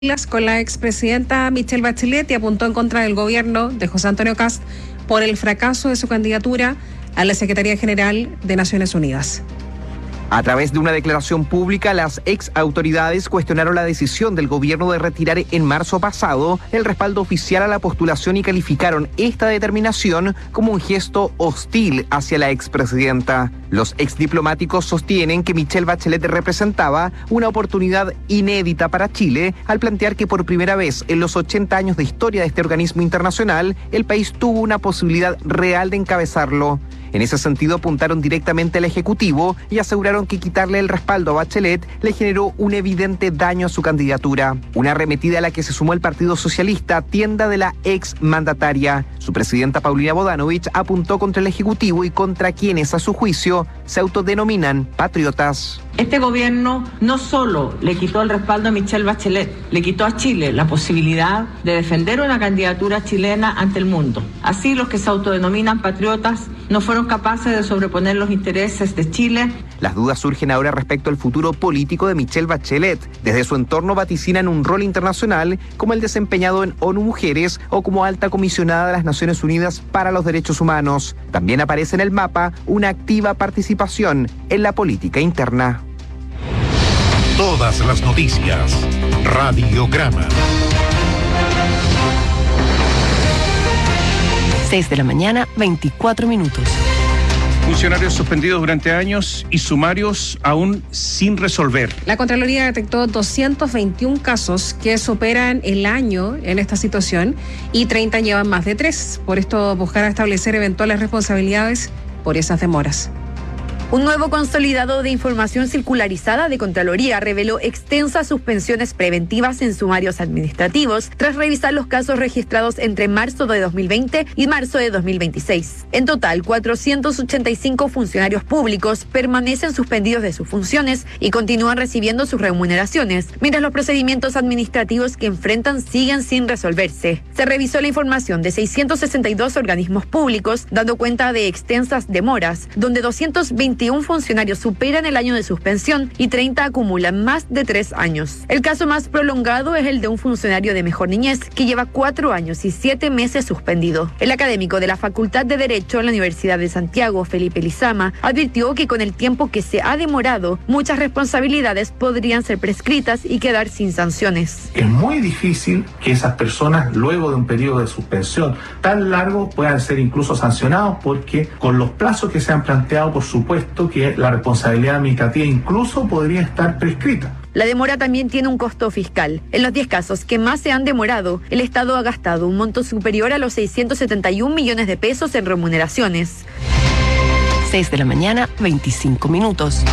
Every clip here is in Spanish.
con la expresidenta Michelle Bachelet y apuntó en contra del gobierno de José Antonio Kast por el fracaso de su candidatura a la Secretaría General de Naciones Unidas. A través de una declaración pública, las ex autoridades cuestionaron la decisión del gobierno de retirar en marzo pasado el respaldo oficial a la postulación y calificaron esta determinación como un gesto hostil hacia la expresidenta. Los exdiplomáticos sostienen que Michelle Bachelet representaba una oportunidad inédita para Chile al plantear que por primera vez en los 80 años de historia de este organismo internacional, el país tuvo una posibilidad real de encabezarlo. En ese sentido, apuntaron directamente al Ejecutivo y aseguraron que quitarle el respaldo a Bachelet le generó un evidente daño a su candidatura. Una arremetida a la que se sumó el Partido Socialista, tienda de la ex mandataria. Su presidenta Paulina Bodanovich apuntó contra el Ejecutivo y contra quienes, a su juicio, se autodenominan patriotas. Este gobierno no solo le quitó el respaldo a Michelle Bachelet, le quitó a Chile la posibilidad de defender una candidatura chilena ante el mundo. Así, los que se autodenominan patriotas no fueron capaces de sobreponer los intereses de Chile. Las dudas surgen ahora respecto al futuro político de Michelle Bachelet. Desde su entorno vaticinan un rol internacional como el desempeñado en ONU Mujeres o como alta comisionada de las Naciones Unidas para los Derechos Humanos. También aparece en el mapa una activa participación en la política interna. Todas las noticias. Radiograma. 6 de la mañana, 24 minutos. Funcionarios suspendidos durante años y sumarios aún sin resolver. La Contraloría detectó 221 casos que superan el año en esta situación y 30 llevan más de 3. Por esto, buscar establecer eventuales responsabilidades por esas demoras. Un nuevo consolidado de información circularizada de Contraloría reveló extensas suspensiones preventivas en sumarios administrativos tras revisar los casos registrados entre marzo de 2020 y marzo de 2026. En total, 485 funcionarios públicos permanecen suspendidos de sus funciones y continúan recibiendo sus remuneraciones, mientras los procedimientos administrativos que enfrentan siguen sin resolverse. Se revisó la información de 662 organismos públicos, dando cuenta de extensas demoras, donde 221 funcionarios superan el año de suspensión y 30 acumulan más de 3 años. El caso más prolongado es el de un funcionario de Mejor Niñez que lleva 4 años y 7 meses suspendido. El académico de la Facultad de Derecho en la Universidad de Santiago, Felipe Lizama, advirtió que con el tiempo que se ha demorado, muchas responsabilidades podrían ser prescritas y quedar sin sanciones. Es muy difícil que esas personas, luego de un periodo de suspensión tan largo, puedan ser incluso sancionados, porque con los plazos que se han planteado, por supuesto, que la responsabilidad administrativa incluso podría estar prescrita. La demora también tiene un costo fiscal. En los 10 casos que más se han demorado, el Estado ha gastado un monto superior a los 671 millones de pesos en remuneraciones. 6 de la mañana, 25 minutos.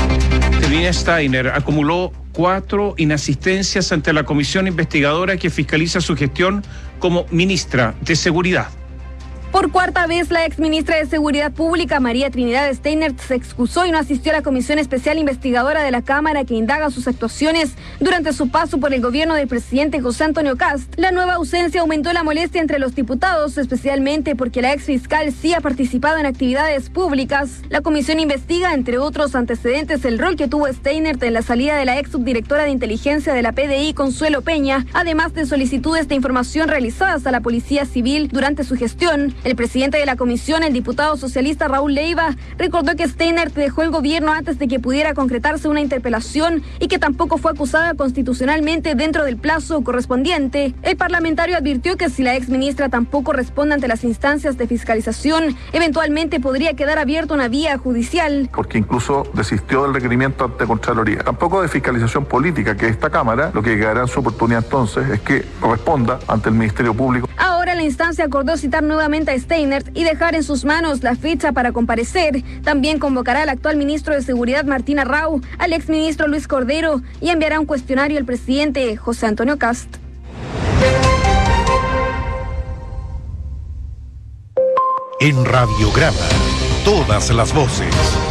Evelina Steiner acumuló 4 inasistencias ante la comisión investigadora que fiscaliza su gestión como ministra de Seguridad. Por cuarta vez, la exministra de Seguridad Pública, María Trinidad Steiner, se excusó y no asistió a la Comisión Especial Investigadora de la Cámara que indaga sus actuaciones durante su paso por el gobierno del presidente José Antonio Kast. La nueva ausencia aumentó la molestia entre los diputados, especialmente porque la exfiscal sí ha participado en actividades públicas. La comisión investiga, entre otros antecedentes, el rol que tuvo Steiner en la salida de la ex subdirectora de inteligencia de la PDI, Consuelo Peña, además de solicitudes de información realizadas a la Policía Civil durante su gestión. El presidente de la comisión, el diputado socialista Raúl Leiva, recordó que Steiner dejó el gobierno antes de que pudiera concretarse una interpelación y que tampoco fue acusada constitucionalmente dentro del plazo correspondiente. El parlamentario advirtió que si la exministra tampoco responde ante las instancias de fiscalización, eventualmente podría quedar abierta una vía judicial. Porque incluso desistió del requerimiento ante Contraloría. Tampoco de fiscalización política, que esta Cámara, lo que quedará en su oportunidad entonces es que responda ante el Ministerio Público. Ahora la instancia acordó citar nuevamente a Steiner y dejar en sus manos la fecha para comparecer. También convocará al actual ministro de Seguridad Martín Arrau, al exministro Luis Cordero y enviará un cuestionario al presidente José Antonio Kast. En Radiograma, todas las voces.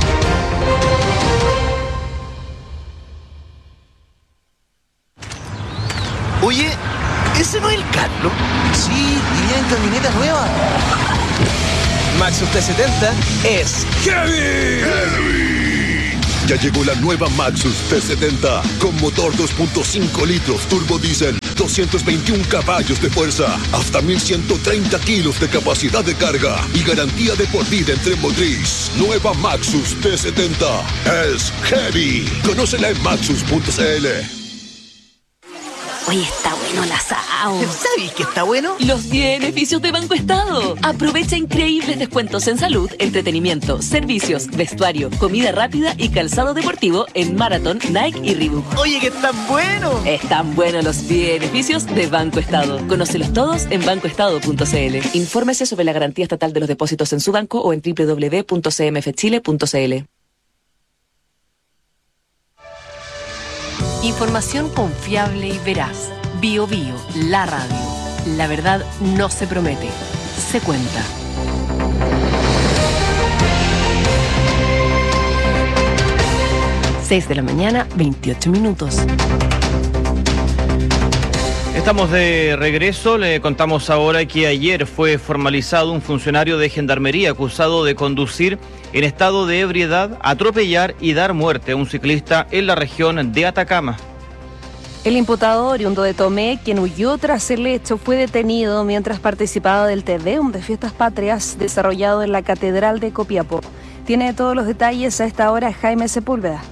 Oye, ¿ese no es el Carlos? Sí, iría en camioneta nueva. Maxus T70 es Heavy. Ya llegó la nueva Maxus T70 con motor 2.5 litros turbo diésel, 221 caballos de fuerza, hasta 1130 kilos de capacidad de carga y garantía de por vida en tren motriz. Nueva Maxus T70 es heavy. Conócela en maxus.cl. Oye, está bueno el asado. ¿Sabes qué está bueno? Los beneficios de Banco Estado. Aprovecha increíbles descuentos en salud, entretenimiento, servicios, vestuario, comida rápida y calzado deportivo en Marathon, Nike y Reebok. Oye, que están buenos. Están buenos los beneficios de Banco Estado. Conócelos todos en bancoestado.cl. Infórmese sobre la garantía estatal de los depósitos en su banco o en www.cmfchile.cl. Información confiable y veraz. Bio Bio, la radio. La verdad no se promete, se cuenta. Seis de la mañana, 28 minutos. Estamos de regreso. Le contamos ahora que ayer fue formalizado un funcionario de Gendarmería acusado de conducir en estado de ebriedad, atropellar y dar muerte a un ciclista en la región de Atacama. El imputado oriundo de Tomé, quien huyó tras el hecho, fue detenido mientras participaba del Te Deum de Fiestas Patrias desarrollado en la Catedral de Copiapó. Tiene todos los detalles a esta hora Jaime Sepúlveda.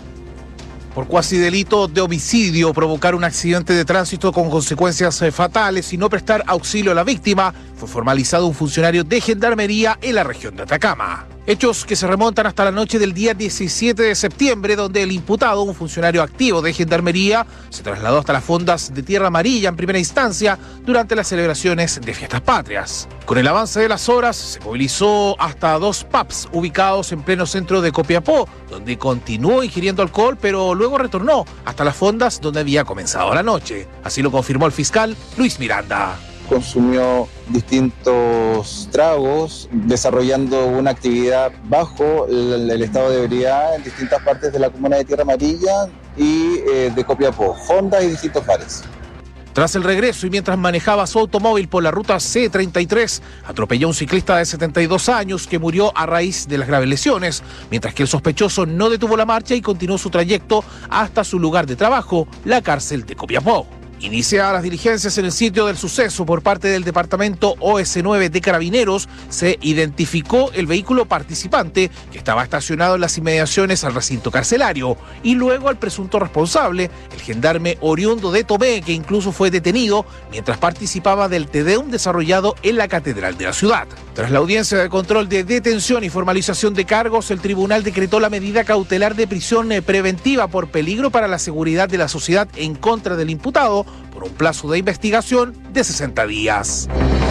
Por cuasi delito de homicidio, provocar un accidente de tránsito con consecuencias fatales y no prestar auxilio a la víctima, fue formalizado un funcionario de Gendarmería en la región de Atacama. Hechos que se remontan hasta la noche del día 17 de septiembre, donde el imputado, un funcionario activo de Gendarmería, se trasladó hasta las fondas de Tierra Amarilla en primera instancia durante las celebraciones de Fiestas Patrias. Con el avance de las horas, se movilizó hasta 2 pubs ubicados en pleno centro de Copiapó, donde continuó ingiriendo alcohol, pero luego retornó hasta las fondas donde había comenzado la noche. Así lo confirmó el fiscal Luis Miranda. Consumió distintos tragos, desarrollando una actividad bajo el estado de ebriedad en distintas partes de la comuna de Tierra Amarilla y de Copiapó, fondas y distintos bares. Tras el regreso y mientras manejaba su automóvil por la ruta C33, atropelló a un ciclista de 72 años que murió a raíz de las graves lesiones, mientras que el sospechoso no detuvo la marcha y continuó su trayecto hasta su lugar de trabajo, la cárcel de Copiapó. Iniciadas las diligencias en el sitio del suceso por parte del departamento OS9 de Carabineros, se identificó el vehículo participante que estaba estacionado en las inmediaciones al recinto carcelario y luego al presunto responsable, el gendarme oriundo de Tomé, que incluso fue detenido mientras participaba del Te Deum desarrollado en la Catedral de la ciudad. Tras la audiencia de control de detención y formalización de cargos, el tribunal decretó la medida cautelar de prisión preventiva por peligro para la seguridad de la sociedad en contra del imputado, por un plazo de investigación de 60 días.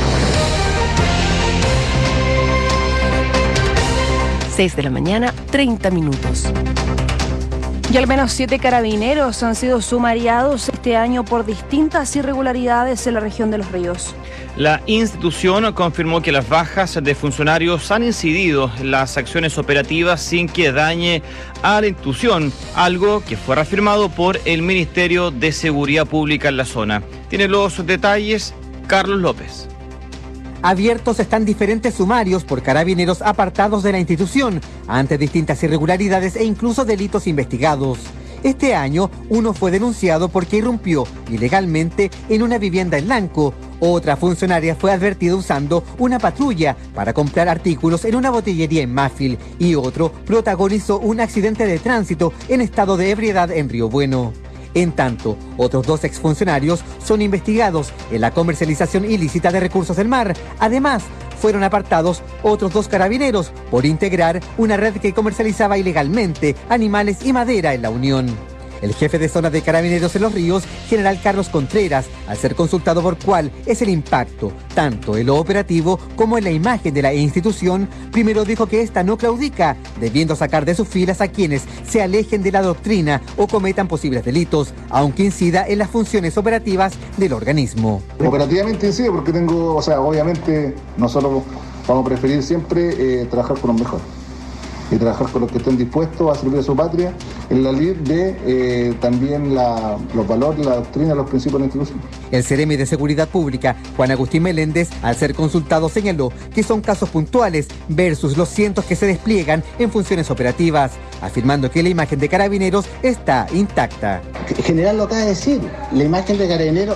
Seis de la mañana, 30 minutos. Y al menos 7 carabineros han sido sumariados este año por distintas irregularidades en la región de Los Ríos. La institución confirmó que las bajas de funcionarios han incidido en las acciones operativas sin que dañe a la institución, algo que fue reafirmado por el Ministerio de Seguridad Pública en la zona. Tiene los detalles Carlos López. Abiertos están diferentes sumarios por carabineros apartados de la institución ante distintas irregularidades e incluso delitos investigados. Este año, uno fue denunciado porque irrumpió ilegalmente en una vivienda en Lanco. Otra funcionaria fue advertida usando una patrulla para comprar artículos en una botillería en Mafil y otro protagonizó un accidente de tránsito en estado de ebriedad en Río Bueno. En tanto, otros 2 exfuncionarios son investigados en la comercialización ilícita de recursos del mar. Además, fueron apartados otros 2 carabineros por integrar una red que comercializaba ilegalmente animales y madera en la Unión. El jefe de zona de Carabineros en Los Ríos, general Carlos Contreras, al ser consultado por cuál es el impacto, tanto en lo operativo como en la imagen de la institución, primero dijo que esta no claudica, debiendo sacar de sus filas a quienes se alejen de la doctrina o cometan posibles delitos, aunque incida en las funciones operativas del organismo. Operativamente incide porque obviamente nosotros vamos a preferir siempre trabajar con los mejores. y trabajar con los que estén dispuestos a servir a su patria en la lid de también los valores, la doctrina, los principios de la institución. El Seremi de Seguridad Pública, Juan Agustín Meléndez, al ser consultado, señaló que son casos puntuales versus los cientos que se despliegan en funciones operativas, afirmando que la imagen de Carabineros está intacta. El general lo acaba de decir, la imagen de Carabineros